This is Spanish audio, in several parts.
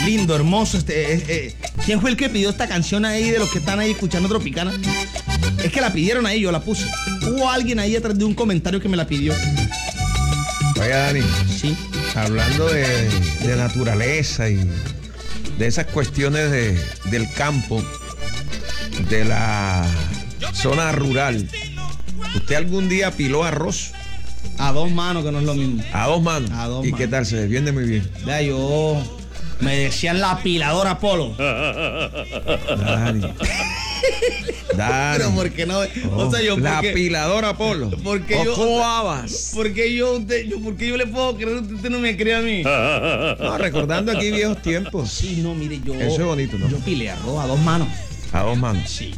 Lindo, hermoso. ¿Quién fue el que pidió esta canción ahí de los que están ahí escuchando Tropicana? Es que la pidieron ahí, yo la puse. Hubo alguien ahí detrás de un comentario que me la pidió. Oiga, Dani. Sí. Hablando de naturaleza y de esas cuestiones del campo, de la zona rural, ¿usted algún día piló arroz? A dos manos, que no es lo mismo. A dos manos. A dos ¿Y manos. qué tal? Se defiende muy bien. Ya yo... Me decían la apiladora Polo. Dani. Dani. Pero ¿por qué no? O sea, yo... La porque, apiladora Polo. porque ¿O yo... cómo habas? Porque yo le puedo creer, usted no me cree a mí. No, recordando aquí viejos tiempos. Sí, no, mire, yo... Eso es bonito, ¿no? Yo pilé arroz a dos manos. A dos manos. Sí.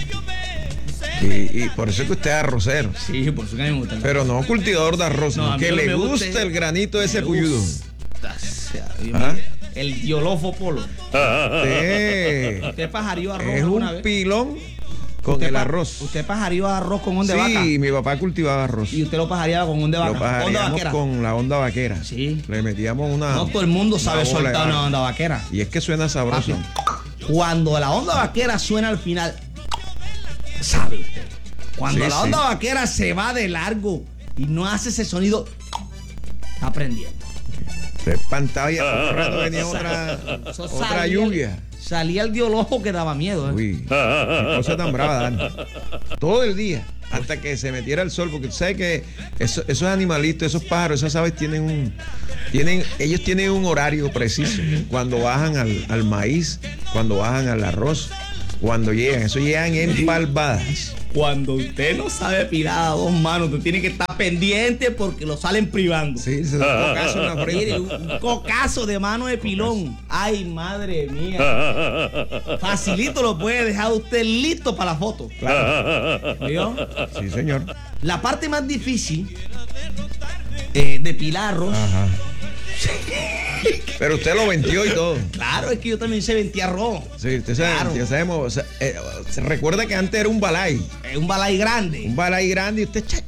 Y por eso es que usted es arrocero. Sí, por eso que a mí me gusta. Pero no cultivador de arroz, No, sino a mí que lo que le me gusta gusta es- el granito de ese Me puyudo. gusta, o sea, Dios ¿Ah? mío, el diolofo Polo. Usted ¿Usted pajarió arroz es alguna un vez? pilón con ¿Usted el pa- arroz. ¿Usted pajarió arroz con un de vaca? Sí, mi papá cultivaba arroz. Y usted lo pajareaba con un de vaca. Lo Onda pajaríamos vaquera. con la onda vaquera. Sí. Le metíamos una. No todo el mundo sabe bola de soltar una barro. onda vaquera. Y es que suena sabroso. Cuando la onda vaquera suena al final, sabe usted. Cuando Sí, la sí. onda vaquera se va de largo y no hace ese sonido, está aprendiendo. Se espantaba y al rato venía Eso otra salía- lluvia. Salía el diolojo que daba miedo. ¿eh? Uy, qué cosa tan brava, Dani. Todo el día, hasta que se metiera el sol, porque tú sabes que esos animalitos, esos pájaros, esas aves ellos tienen un horario preciso. Cuando bajan al maíz, cuando bajan al arroz, cuando llegan, eso llegan empalvadas. Cuando usted no sabe pilar a dos manos, usted tiene que estar pendiente porque lo salen privando. Sí, se da un cocazo en la Mire, frente. un cocazo de mano de pilón. Ay, madre mía. Facilito lo puede dejar usted listo para la foto. Claro. ¿Vio? Sí, señor. La parte más difícil de pilar arroz. Ajá. Pero usted lo vendió y todo. Claro, es que yo también sé ventir arroz. Sí, usted sabe, Claro. ya sabemos. O sea, se recuerda que antes era un balay. Es un balay grande. Un balay grande y usted cha.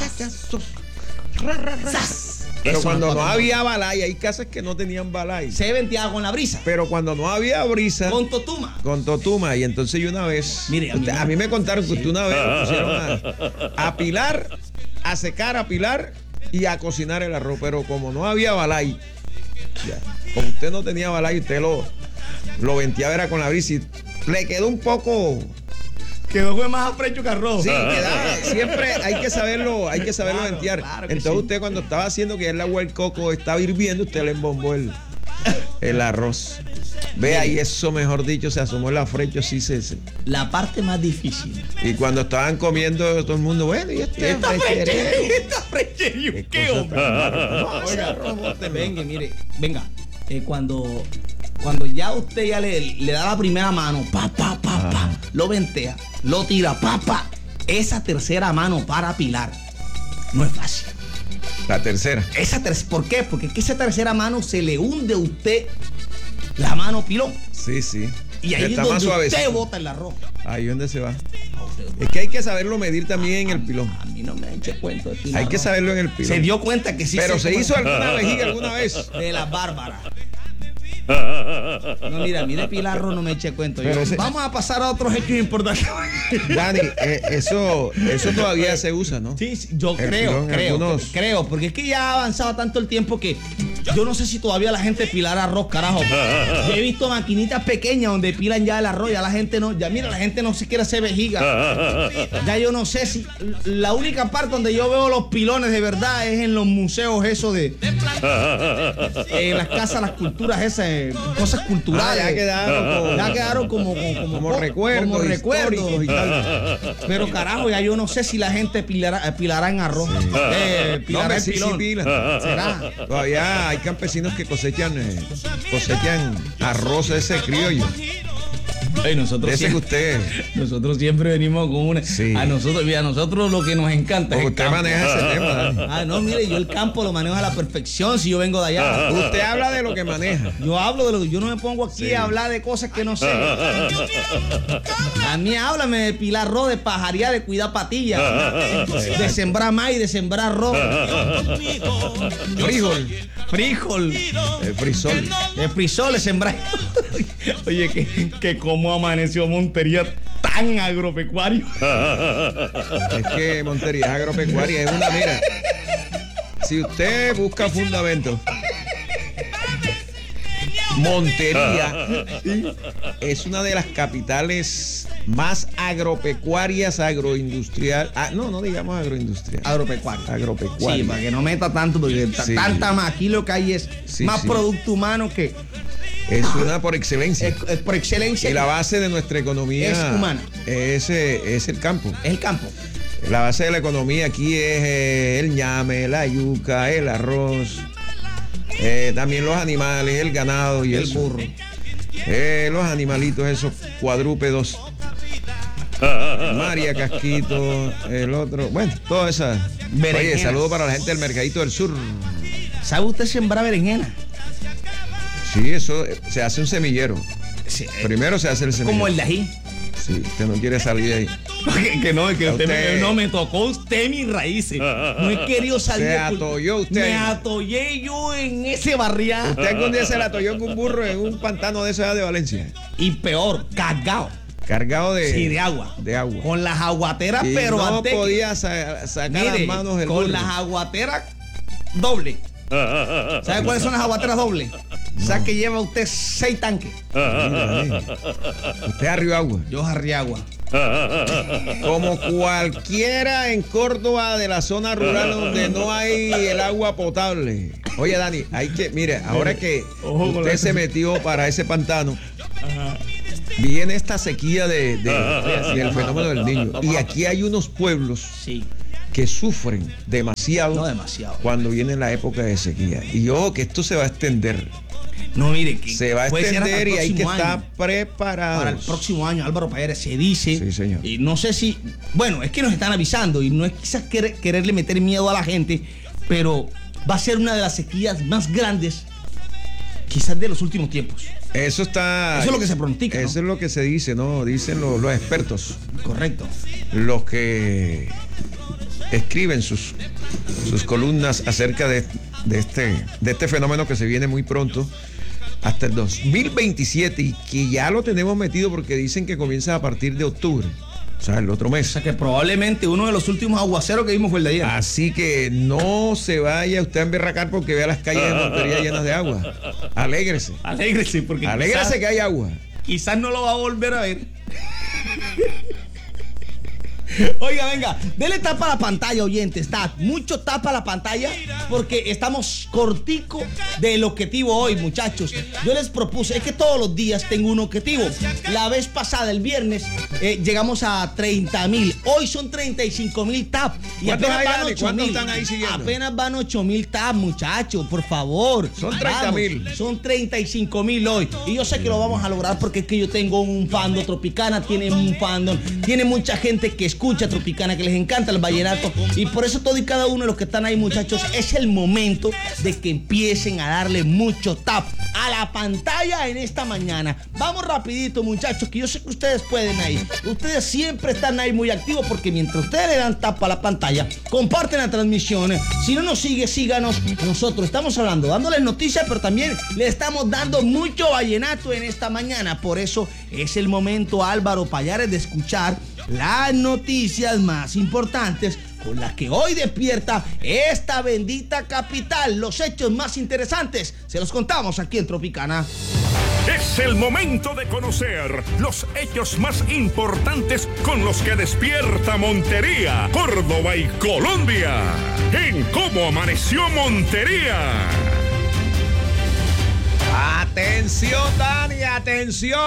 ¡Zas! Pero Eso cuando no nosotros- había balay, hay casas que no tenían balay. Se venteaba con la brisa. Pero cuando no había brisa, Con totuma. con totuma. Y entonces yo una vez, Mire, a mí me contaron que usted una vez lo pusieron a pilar, a secar, a pilar y a cocinar el arroz. Pero como no había balay, ya, como usted no tenía balay, usted lo venteaba era con la brisa y le quedó un poco. Quedó fue más afrecho que arroz. Sí, quedaba. Siempre hay que saberlo Claro, ventear. claro que Entonces sí. usted cuando estaba haciendo que el agua del coco estaba hirviendo, usted le embombó el arroz. Ve ahí eso, mejor dicho, se asomó el afrecho, sí se. La parte más difícil. Y cuando estaban comiendo todo el mundo, bueno, y este frecherero. Esta frechería, Qué ¿qué cosa hombre? tan bárbara. No, ese Oiga, arroz, bóteme. venga, mire, venga. Cuando ya usted ya le da la primera mano, lo ventea, lo tira, esa tercera mano para pilar no es fácil. La tercera. ¿Por qué? Porque es que esa tercera mano se le hunde a usted la mano pilón. Sí, sí. Y ahí es Está más donde usted suavecito. bota el arroz. Ahí es donde se va. Es que hay que saberlo medir también en el pilón. A mí no me eche cuento de pilar Hay que arroz. saberlo en el pilón. Se dio cuenta que sí. Pero se hizo puede. alguna vejiga alguna vez. De las bárbaras. No, mira, a mí de Pilarro no me eche cuento. Pero ese- Vamos a pasar a otros hechos importantes. Dani, eso todavía se usa, ¿no? Sí, sí, yo El creo, pilón, algunos- creo, porque es que ya ha avanzado tanto el tiempo que yo no sé si todavía la gente pilar arroz, carajo. Yo he visto maquinitas pequeñas donde pilan ya el arroz, ya la gente no, ya mira, la gente no se quiere hacer vejiga. Ya yo no sé si la única parte donde yo veo los pilones de verdad es en los museos esos de en las casas, las culturas esas, cosas culturales. Ya quedaron como recuerdos, como recuerdos históricos y tal. Pero carajo, ya yo no sé si la gente pilará en arroz. No, Pilará hombre, en sí, pilón. sí, pila. ¿Será? Todavía hay campesinos que cosechan arroz ese criollo. Ay, nosotros nosotros siempre venimos con una. Sí. A nosotros lo que nos encanta es el usted campo. maneja ese tema, Dani. No, mire, yo el campo lo manejo a la perfección si yo vengo de allá. Usted habla de lo que maneja. Yo hablo de lo que yo no me pongo aquí a hablar de cosas que no sé. A mí háblame de pilar arroz, de pajarear, de cuidar patillas, de sembrar maíz, de sembrar arroz. Frijol. El frisol. El frisol, de sembrar. Oye, que cómo amaneció Montería tan agropecuario. Es que Montería es agropecuaria, es una mira. Si usted busca fundamentos, Montería es una de las capitales más agropecuarias, agroindustrial. No digamos agroindustrial. Agropecuaria. Sí, para que no meta tanto, porque tanta más. Aquí lo que hay es más producto humano que. Es una por excelencia. Es por excelencia. Y la base de nuestra economía es humana. Es el campo. Es el campo. La base de la economía aquí es el ñame, la yuca, el arroz, también los animales, el ganado y el burro. Los animalitos, esos cuadrúpedos. María Casquito, el otro. Bueno, todas esas. Oye, saludo para la gente del Mercadito del Sur. ¿Sabe usted sembrar berenjena? Sí, eso se hace un semillero. Sí, primero se hace el semillero. Como el de ají. Sí, usted no quiere salir de ahí. Que usted no me tocó usted mis raíces. No he querido salir. Se atolló usted. Me atollé yo en ese barrial. Usted algún día se le atolló con un burro en un pantano de esa de Valencia. Y peor, cargado de agua. De agua. Con las aguateras, y pero no antes podía sacar las manos del burro. Con las aguateras doble. ¿Sabe cuáles son las aguateras dobles? No. O sea que lleva usted 6 tanques. Usted arriba agua. Yo arriba agua. Como cualquiera en Córdoba de la zona rural donde no hay el agua potable. Oye, Dani, mire, ahora que usted se metió para ese pantano, viene esta sequía del fenómeno del Niño. Y aquí hay unos pueblos que sufren demasiado cuando viene la época de sequía. Y ojo que esto se va a extender. No, mire, que se va a extender y hay que estar preparados. Para el próximo año, Álvaro Payares, se dice. Sí, señor. Y no sé si. Bueno, es que nos están avisando y no es quizás quererle meter miedo a la gente, pero va a ser una de las sequías más grandes, quizás de los últimos tiempos. Eso es lo que se pronostica. Eso es lo que se dice, ¿no? Dicen los expertos. Correcto. Los que escriben sus columnas acerca de este fenómeno que se viene muy pronto, hasta el 2027, y que ya lo tenemos metido porque dicen que comienza a partir de octubre, o sea, el otro mes. O sea, que probablemente uno de los últimos aguaceros que vimos fue el de ayer. Así que no se vaya usted a emberracar porque vea las calles de Montería llenas de agua. Alégrese. Porque alégrese que hay agua. Quizás no lo va a volver a ver. Oiga, venga, dele tapa a la pantalla, oyentes. Mucho tapa a la pantalla porque estamos cortico del objetivo hoy, muchachos. Yo les propuse, es que todos los días tengo un objetivo. La vez pasada, el viernes, llegamos a 30,000. Hoy son 35,000 tap. Y apenas van 8,000. Están ahí siguiendo? Apenas van 8,000 tap, muchachos, por favor. Son 30,000. Son 35,000 hoy. Y yo sé que lo vamos a lograr porque es que yo tengo un fandom. Tropicana tiene un fandom. Tiene mucha gente que escucha Tropicana, que les encanta el vallenato, y por eso todo y cada uno de los que están ahí, muchachos, es el momento de que empiecen a darle mucho tap a la pantalla en esta mañana. Vamos rapidito, muchachos, que yo sé que ustedes pueden ahí. Ustedes siempre están ahí muy activos porque mientras ustedes le dan tap a la pantalla, comparten la transmisión. Si no nos sigue, síganos. Nosotros estamos hablando, dándoles noticias, pero también le estamos dando mucho vallenato en esta mañana. Por eso es el momento, Álvaro Payares, de escuchar las noticias más importantes con las que hoy despierta esta bendita capital. Los hechos más interesantes se los contamos aquí en Tropicana. Es el momento de conocer los hechos más importantes con los que despierta Montería, Córdoba y Colombia. En Cómo Amaneció Montería. Atención, Dani, atención.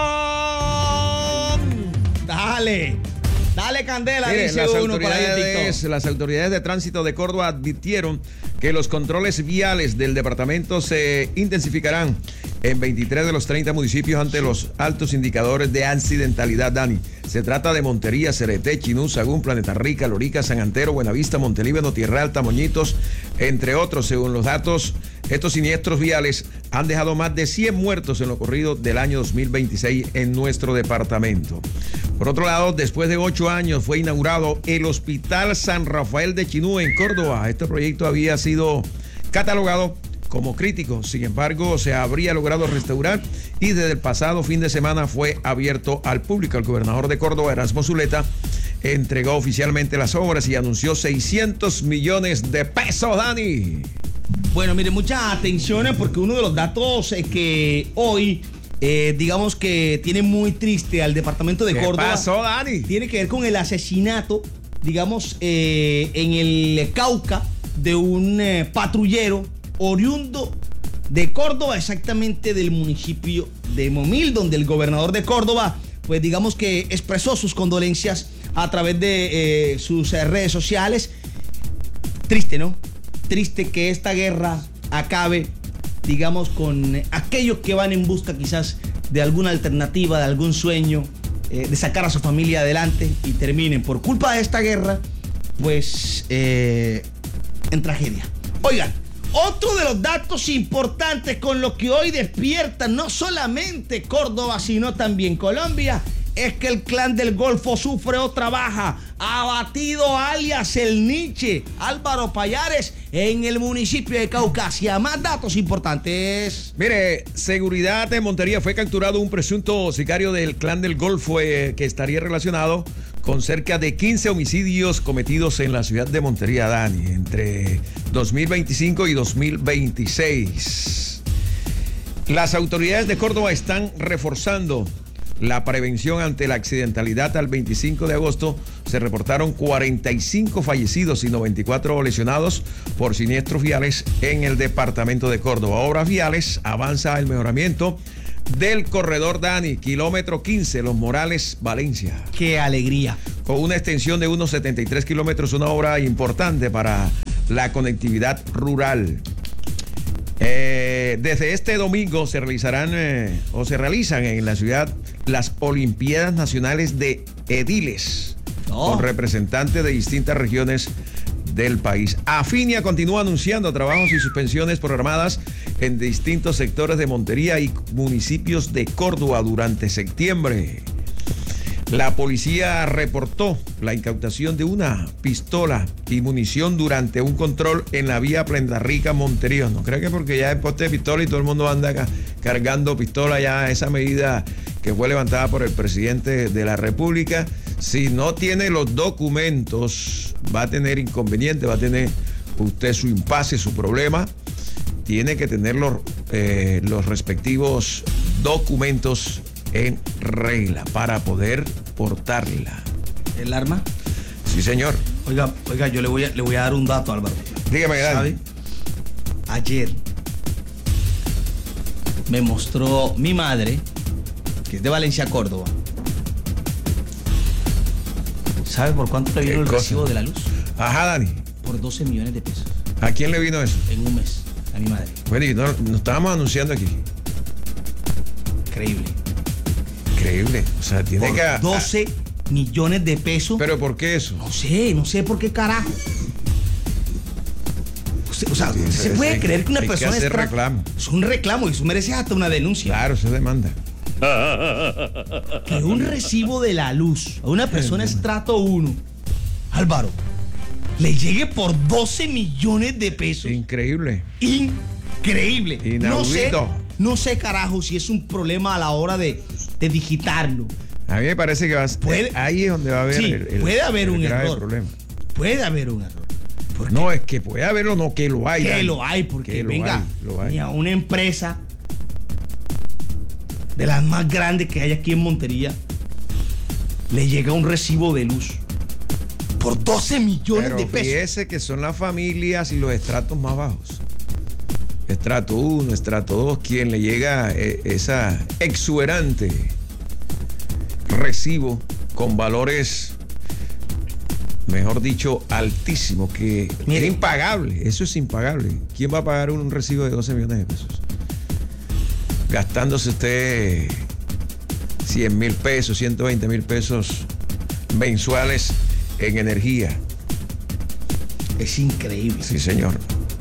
Dale candela, Mire, dice uno por ahí en TikTok. Las autoridades de tránsito de Córdoba advirtieron que los controles viales del departamento se intensificarán en 23 de los 30 municipios ante los altos indicadores de accidentalidad, Dani. Se trata de Montería, Cereté, Chinú, Sagún, Planeta Rica, Lorica, San Antero, Buenavista, Montelíbano, Tierra Alta, Moñitos, entre otros. Según los datos, estos siniestros viales han dejado más de 100 muertos en lo corrido del año 2026 en nuestro departamento. Por otro lado, después de 8 años fue inaugurado el Hospital San Rafael de Chinú en Córdoba. Este proyecto había sido catalogado como crítico, sin embargo se habría logrado restaurar y desde el pasado fin de semana fue abierto al público. El gobernador de Córdoba, Erasmo Zuleta, entregó oficialmente las obras y anunció 600 millones de pesos, Dani. Bueno, mire, mucha atención porque uno de los datos que hoy, digamos que tiene muy triste al departamento de Córdoba. ¿Qué pasó, Dani? Tiene que ver con el asesinato, digamos, en el Cauca de un patrullero oriundo de Córdoba, exactamente del municipio de Momil, donde el gobernador de Córdoba, pues digamos que expresó sus condolencias a través de sus redes sociales. Triste, ¿no? Triste que esta guerra acabe, digamos, con aquellos que van en busca quizás de alguna alternativa, de algún sueño, de sacar a su familia adelante y terminen por culpa de esta guerra, pues en tragedia. Oigan, otro de los datos importantes con los que hoy despierta no solamente Córdoba, sino también Colombia, es que el Clan del Golfo sufre otra baja. Abatido alias el Nietzsche, Álvaro Payares, en el municipio de Caucasia. Más datos importantes. Mire, seguridad de Montería. Fue capturado un presunto sicario del Clan del Golfo que estaría relacionado con cerca de 15 homicidios cometidos en la ciudad de Montería, Dani, entre 2025 y 2026. Las autoridades de Córdoba están reforzando la prevención ante la accidentalidad. Al 25 de agosto se reportaron 45 fallecidos y 94 lesionados por siniestros viales en el departamento de Córdoba. Obras viales, avanza el mejoramiento del corredor, Dani, kilómetro 15, Los Morales, Valencia. ¡Qué alegría! Con una extensión de unos 73 kilómetros, una obra importante para la conectividad rural. Desde este domingo se realizarán se realizan en la ciudad las Olimpiadas Nacionales de Ediles, con representantes de distintas regiones del país. Afinia continúa anunciando trabajos y suspensiones programadas en distintos sectores de Montería y municipios de Córdoba durante septiembre. La policía reportó la incautación de una pistola y munición durante un control en la vía Planeta Rica, Montería. No creo que porque ya es poste de pistola y todo el mundo anda cargando pistola, ya esa medida que fue levantada por el presidente de la República. Si no tiene los documentos, va a tener inconveniente, va a tener usted su impasse, su problema. Tiene que tener los respectivos documentos en regla para poder portarla. ¿El arma? Sí, señor. Oiga, yo le voy a dar un dato, Álvaro. Dígame, ¿Sabe? Ayer me mostró mi madre, que es de Valencia, Córdoba. ¿Sabe por cuánto le vino el recibo de la luz? Ajá, Dani. Por 12 millones de pesos. ¿A quién le vino eso? En un mes, a mi madre. Bueno, y nos estábamos anunciando aquí. Increíble. Increíble. O sea, tiene que... 12 millones de pesos. ¿Pero por qué eso? No sé por qué carajo. O sea, Sí, ¿se puede creer que una persona hacer reclamo. Es un reclamo y eso merece hasta una denuncia. Claro, se demanda. Que un recibo de la luz a una persona estrato 1, Álvaro, le llegue por 12 millones de pesos. Increíble. Increíble. Inaudito. No sé, carajo, si es un problema a la hora de digitarlo. A mí me parece que ahí es donde va a haber Sí, puede haber un grave error. problema. Puede haber un error. ¿Por qué? No, es que puede haberlo, no, que lo hay. Que Dani. lo hay, porque Que lo venga, lo hay. ni a una empresa de las más grandes que hay aquí en Montería le llega un recibo de luz por 12 millones Pero de pesos. fíjese que son las familias y los estratos más bajos. Estrato 1, estrato 2, quien le llega esa exuberante recibo con valores, mejor dicho, altísimos, que Mire. es impagable. Eso es impagable. ¿Quién va a pagar un recibo de 12 millones de pesos? gastándose usted 100,000 pesos, 120,000 pesos mensuales en energía. Es increíble. Sí, señor.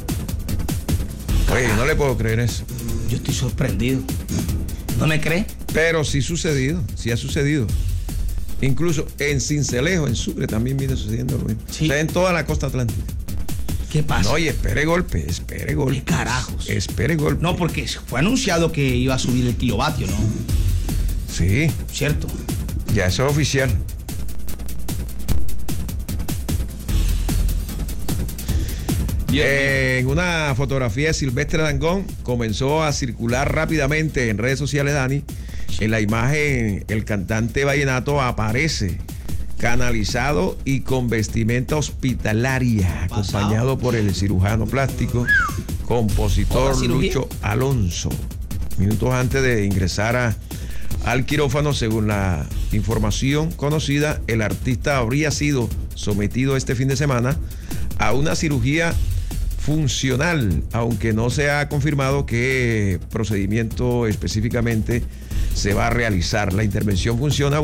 Oye, no le puedo creer eso. Yo estoy sorprendido. ¿No me cree? Pero sí sucedido, sí ha sucedido. Incluso en Sincelejo, en Sucre, también viene sucediendo lo mismo. Sí. O sea, en toda la costa atlántica. ¿Qué pasa? No, y espere golpe. ¿Qué carajos? Espere golpe. No, porque fue anunciado que iba a subir el kilovatio, ¿no? Sí, ¿Cierto? ya eso es oficial. En una fotografía de Silvestre Dangond comenzó a circular rápidamente en redes sociales, Dani. En la imagen, el cantante vallenato aparece canalizado y con vestimenta hospitalaria, acompañado por el cirujano plástico, compositor Lucho Alonso. Minutos antes de ingresar al quirófano, según la información conocida, el artista habría sido sometido este fin de semana a una cirugía funcional, aunque no se ha confirmado qué procedimiento específicamente se va a realizar. La intervención funcional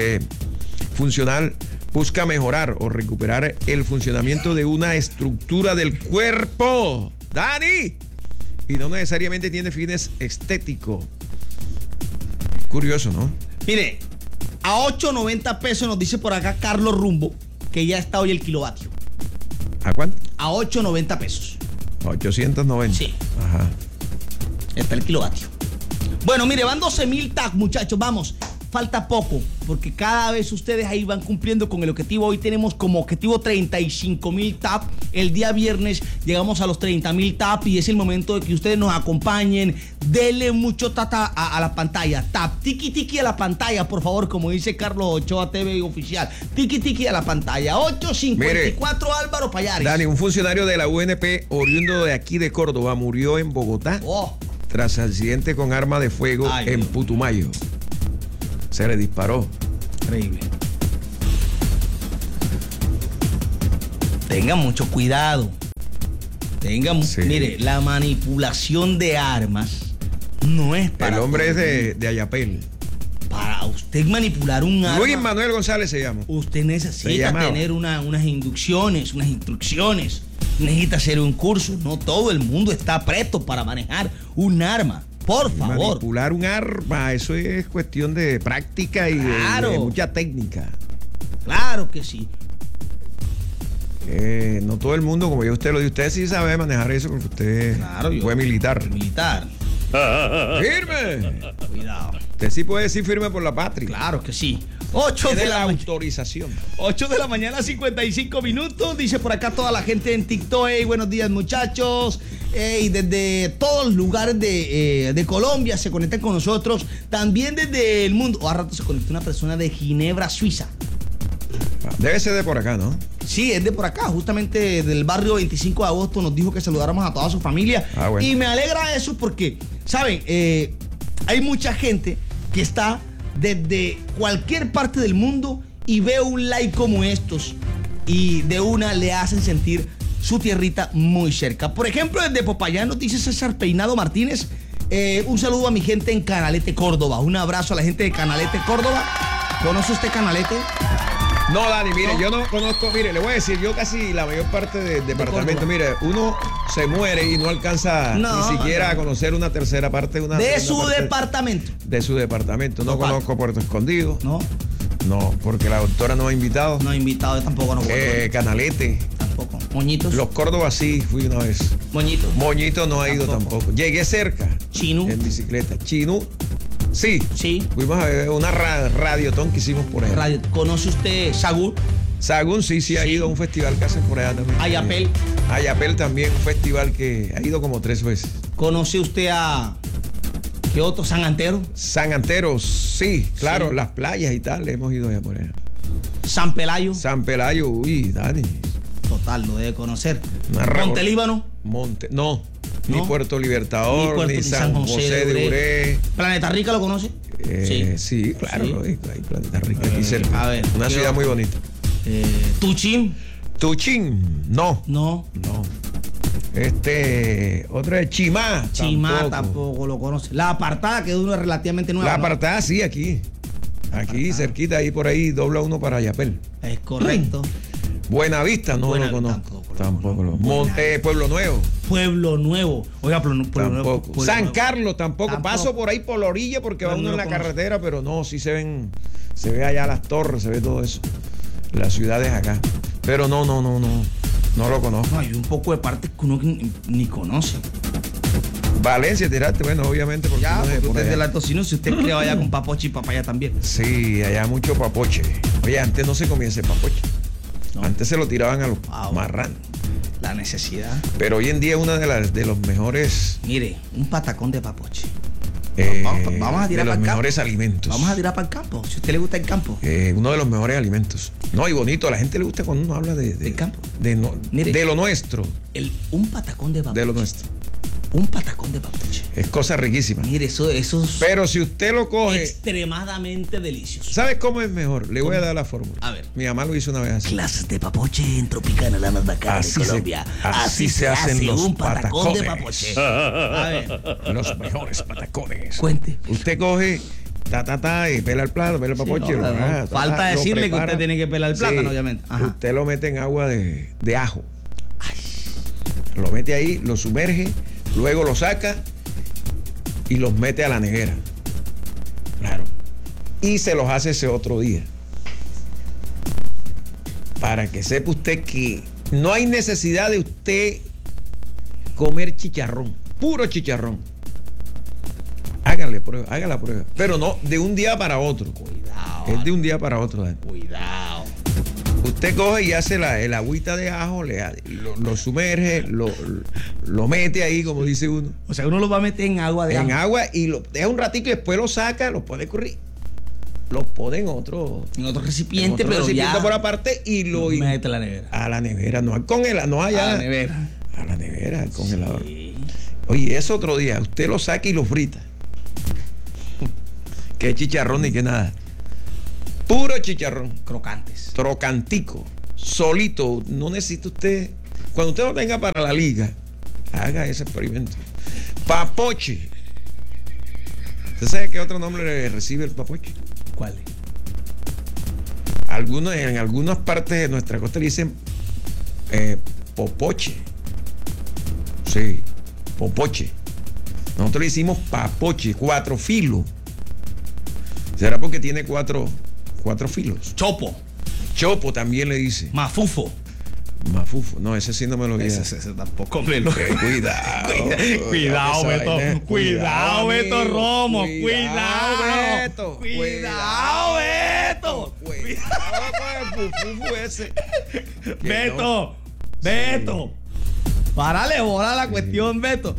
busca mejorar o recuperar el funcionamiento de una estructura del cuerpo, Dani, y no necesariamente tiene fines estéticos. Curioso, ¿no? Mire, a 8.90 pesos nos dice por acá Carlos Rumbo que ya está hoy el kilovatio. ¿A cuánto? A 8.90 pesos. 890. Sí. Ajá. Está el kilovatio. Bueno, mire, van 12,000 TAC, muchachos, vamos. Falta poco, porque cada vez ustedes ahí van cumpliendo con el objetivo. Hoy tenemos como objetivo 35,000 TAP. El día viernes llegamos a los 30,000 TAP y es el momento de que ustedes nos acompañen. Denle mucho tata a la pantalla. Tap, tiki tiki a la pantalla, por favor, como dice Carlos Ochoa TV oficial. Tiki tiki a la pantalla. 854 Álvaro Payares. Dani, un funcionario de la UNP oriundo de aquí de Córdoba murió en Bogotá tras accidente con arma de fuego en Putumayo. Se le disparó. Increíble. Tengan mucho cuidado. Mire, la manipulación de armas no es para... El hombre es de Ayapel. Para usted manipular un arma... Luis Manuel González se llama. Usted necesita tener unas instrucciones. Necesita hacer un curso. No todo el mundo está presto para manejar un arma. Por favor. Manipular un arma, eso es cuestión de práctica y de mucha técnica. Claro que sí. No todo el mundo, como ya usted lo dice, usted sí sabe manejar eso porque usted fue militar. ¡Firme! Cuidado. Usted sí puede decir firme por la patria. Claro que sí. 8 de la autorización. 8 de la mañana, 55 minutos. Dice por acá toda la gente en TikTok. Hey, buenos días, muchachos. Y desde todos los lugares de Colombia se conectan con nosotros. También desde el mundo. A rato se conectó una persona de Ginebra, Suiza. Debe ser de por acá, ¿no? Sí, es de por acá, justamente del barrio 25 de agosto. Nos dijo que saludáramos a toda su familia. Bueno. Y me alegra eso porque, ¿saben? Hay mucha gente que está desde cualquier parte del mundo y ve un like como estos y de una le hacen sentir su tierrita muy cerca. Por ejemplo, desde Popayán nos dice César Peinado Martínez. Un saludo a mi gente en Canalete, Córdoba. Un abrazo a la gente de Canalete, Córdoba. ¿Conoce usted Canalete? No, Dani, mire, yo no conozco, mire, le voy a decir, yo casi la mayor parte del departamento, mire, uno se muere y no alcanza ni siquiera a conocer una tercera parte. De su departamento. De su departamento. No conozco Puerto Escondido. No. No, porque la doctora no ha invitado. No ha invitado, yo tampoco no conozco. Canalete. Tampoco. Moñitos. Los Córdoba sí, fui una vez. Moñitos. Moñito no ha ido tampoco. Llegué cerca. Chinu. En bicicleta. Chinu. Sí. Sí. Fuimos a ver una radiotón que hicimos por allá. ¿Conoce usted Sagún? Sagún sí ha ido a un festival que hacen por allá también. Ayapel. Ayapel también, un festival que ha ido como 3 veces. ¿Conoce usted a... ¿Qué otro? ¿San Antero? San Antero, sí, claro, las playas y tal, hemos ido allá por allá. ¿San Pelayo? San Pelayo, uy, Dani. Total, lo debe conocer. ¿Montelíbano? No. Ni Puerto Libertador, ni San José de Uré. ¿Planeta Rica lo conoce? Sí, claro, sí. Hay Planeta Rica aquí cerca. A ver, una ciudad muy bonita. ¿Tuchín? ¿Tuchín? No. Otra es Chimá. Chimá tampoco lo conoce. La Apartada, que es uno relativamente nuevo. La Apartada, sí, aquí. Aquí, cerquita, ahí por ahí, dobla uno para Yapel. Es correcto. Buenavista, no lo conozco. Tampoco. Pueblo Nuevo. Pueblo Nuevo. Oiga, Pueblo Nuevo. San Carlos tampoco. Paso por ahí por la orilla porque va uno en la carretera, pero no, sí se ve allá las torres, se ve todo eso. Las ciudades acá. Pero no lo conozco. No, hay un poco de partes que uno ni conoce. Valencia, tiraste, bueno, obviamente porque ya, porque usted es del Alto Sino, si usted cree allá con papoche y papaya también. Sí, allá mucho papoche. Oye, antes no se comía ese papoche. No. Antes se lo tiraban a los marranos. La necesidad. Pero hoy en día es una de los mejores. Mire, un patacón de papoche. Vamos a tirar de los mejores alimentos. Vamos a tirar para el campo, si a usted le gusta el campo. Uno de los mejores alimentos. No, y bonito, a la gente le gusta cuando uno habla del campo. Mire, de lo nuestro. Un patacón de papoche. De lo nuestro. Un patacón de papoche. Es cosa riquísima. Mire, eso es. Pero si usted lo coge. Extremadamente delicioso. ¿Sabes cómo es mejor? Le voy a dar la fórmula. A ver. Mi mamá lo hizo una vez así. Clases de papoche en Tropicana, la más bacana de Colombia. Así se hacen los un patacón patacones. de papoche. A ver. Los mejores patacones. Cuente. Usted coge. Y pela el plátano, pela el papoche. Sí, falta decirle que usted tiene que pelar el plátano, obviamente. Ajá. Usted lo mete en agua de ajo. Ay. Lo mete ahí, lo sumerge. Luego lo saca y los mete a la nevera. Claro. Y se los hace ese otro día. Para que sepa usted que no hay necesidad de usted comer chicharrón. Puro chicharrón. Haga la prueba. Pero no de un día para otro. Cuidado. Es de un día para otro. Dani. Cuidado. Usted coge y hace el agüita de ajo, lo sumerge, lo mete ahí, como dice uno. O sea, uno lo va a meter en agua de ajo. En agua y lo deja un ratito y después lo saca, lo puede correr. Lo pone en otro recipiente, pero ya por aparte y lo mete a la nevera. A la nevera, no al congelador, no allá. A la nevera. A la nevera, al congelador. Sí. Oye, eso otro día, usted lo saca y lo frita. Que chicharrón ni que nada. Puro chicharrón. Crocantes. Crocantico. Solito. No necesita usted. Cuando usted lo tenga para la liga, haga ese experimento. Papoche. ¿Usted sabe qué otro nombre recibe el papoche? ¿Cuál? En algunas partes de nuestra costa le dicen popoche. Sí, popoche. Nosotros le hicimos papoche, 4 filos. ¿Será porque tiene cuatro filos? Chopo también le dice. Mafufo. No, ese sí no me lo dice. Ese tampoco me lo Cuidado. Cuidado, Beto. Cuidado, Beto Romo. Cuidado, Beto. Cuidado, Beto. Cuidado con el fufufu ese. Beto. Párale bola la cuestión, Beto.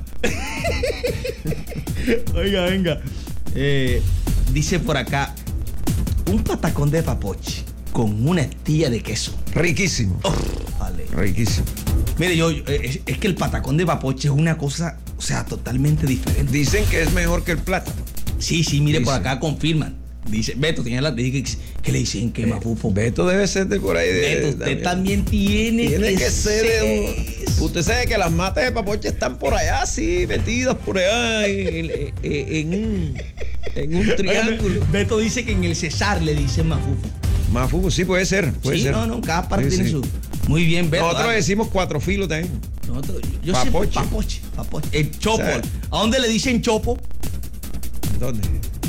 Oiga, venga. Dice por acá, un patacón de papoche con una estilla de queso. Riquísimo. Vale. Riquísimo. Mire, es que el patacón de papoche es una cosa, o sea, totalmente diferente. Dicen que es mejor que el plátano. Sí, mire, por acá confirman. Dice, Beto, tiene que le dicen que mafufo. Beto debe ser de por ahí. Beto, usted también tiene que ser de un... Usted sabe que las matas de papoche están por allá, sí, metidas por allá en un triángulo. Beto dice que en el Cesar le dicen mafufo. Mafufo, sí, puede ser. No, cada parte tiene su... Muy bien, Beto. Nosotros decimos 4 filos también. Yo papoche. El chopo. ¿A dónde le dicen chopo? ¿Dónde?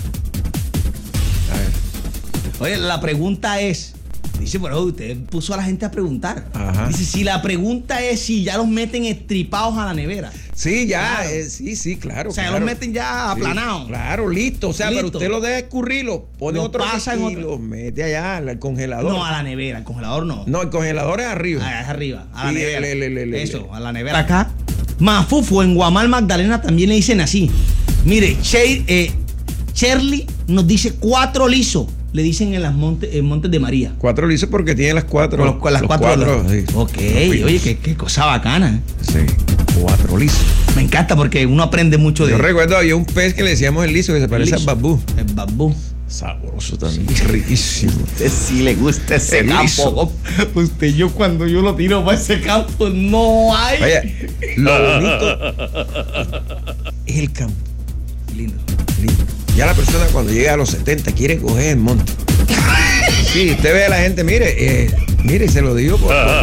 A ver. Oye, la pregunta es... Dice, bueno, usted puso a la gente a preguntar. Ajá. Dice, si la pregunta es si ya los meten estripados a la nevera. Sí, ya, claro. Sí, claro. O sea, claro. Ya los meten ya aplanados. Claro, listo. O sea, listo. Pero usted lo deja escurrir, lo pone otro y lo mete allá al congelador. No, a la nevera, al congelador no. No, el congelador es arriba. Es arriba, a la nevera. Eso, a la nevera. Acá, mafufo, en Guamal, Magdalena también le dicen así. Mire, Shirley nos dice 4 lisos. Le dicen en Montes de María. 4 lisos porque tiene las 4. Con las 4. Sí. Ok, oye, qué cosa bacana. Sí, 4 lisos. Me encanta porque uno aprende mucho de... Yo recuerdo, había un pez que le decíamos el liso que se parece al babú. El babú. Sabroso también, riquísimo. Usted sí le gusta ese Erizo. campo. Usted, cuando yo lo tiro para ese campo, no hay. Oye, lo bonito es el campo. Lindo. Lindo. Ya la persona cuando llega a los 70 quiere coger el monte. Sí, usted ve a la gente, mire, se lo digo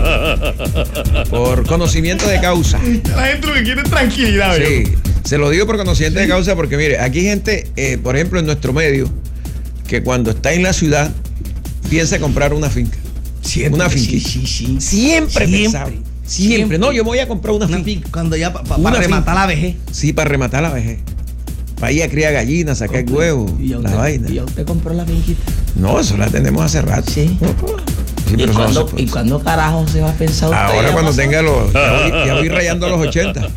por conocimiento de causa. La gente lo que quiere es tranquilidad, Sí, se lo digo por conocimiento de causa porque, mire, aquí hay gente, por ejemplo, en nuestro medio, que cuando está en la ciudad piensa comprar una finca. Siempre, Una finquita. sí. Siempre pensaba. Siempre. No, yo me voy a comprar una Una finca. finca, cuando ya Una para rematar finca. la vejez. Sí, para rematar la vejez. Para ir a criar gallinas, sacar huevos, Y ya la usted- vaina. Y ya usted compró la finquita. No, eso la tenemos hace rato. Sí. Sí, pero eso no se puede. ¿Y cuándo carajo se va a pensar usted? Ahora ya cuando pasó? tenga los... Ya voy rayando los 80.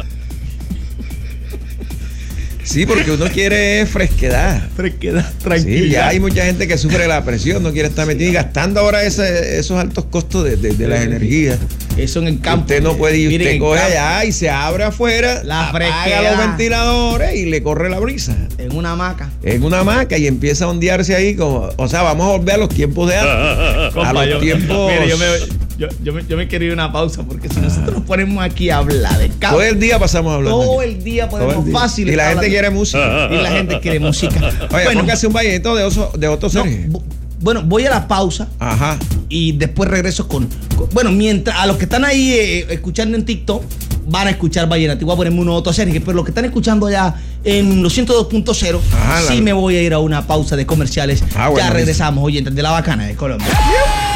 Sí, porque uno quiere fresquedad. Fresquedad, Sí, tranquilidad. ya hay mucha gente que sufre la presión, no quiere estar metido y gastando ahora esos altos costos de las energías. Eso en el campo. Usted no puede ir, Mire, usted en coge campo, allá y se abre afuera, La apaga fresquedad. los ventiladores y le corre la brisa. En una hamaca. En una hamaca y empieza a ondearse ahí como, o sea, vamos a volver a los tiempos de antes. A los tiempos. Mire, yo me quiero ir a una pausa porque si nosotros nos ponemos aquí a hablar de campo, Todo el día pasamos hablando. todo aquí. el día Todo podemos el día. fácil. Y la estar gente hablando. quiere música. Y la gente quiere música. Oye, Bueno, póngase un vallenato de Otto no, Sergio. bueno, voy a la pausa Ajá. y después regreso bueno, mientras a los que están ahí escuchando en TikTok van a escuchar vallenato. Voy a ponerme uno de Otto Sergio, pero los que están escuchando allá en los 102.0, Ajá, sí me voy a ir a una pausa de comerciales. Ah, bueno, ya regresamos, oyentes de La Bacana de Colombia.